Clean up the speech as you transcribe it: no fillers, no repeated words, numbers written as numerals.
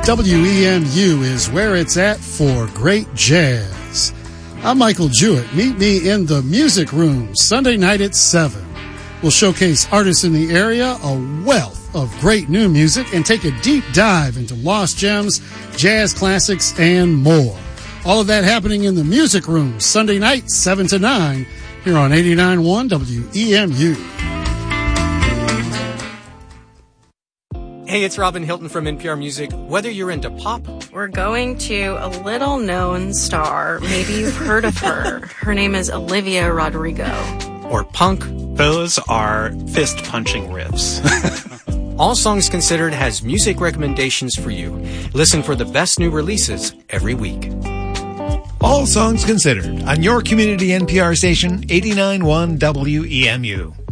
WEMU is where it's at for great jazz. I'm Michael Jewett. Meet me in the Music Room Sunday night at 7. We'll showcase artists in the area, a wealth of great new music, and take a deep dive into lost gems, jazz classics, and more. All of that happening in the Music Room Sunday night, 7 to 9, here on 89.1 WEMU. Hey, it's Robin Hilton from NPR Music. Whether you're into pop, we're going to a little-known star. Maybe you've heard of her. Her name is Olivia Rodrigo. Or punk, those are fist-punching riffs. All Songs Considered has music recommendations for you. Listen for the best new releases every week. All Songs Considered on your community NPR station, 89.1 WEMU.